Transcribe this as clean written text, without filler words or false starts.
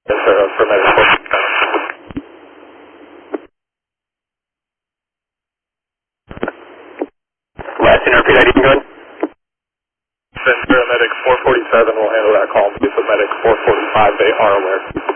Yes, sir, for medic 447. Last and repeat ID, go ahead. Paramedic 447 will handle that call. Please, with medic 445, they are aware.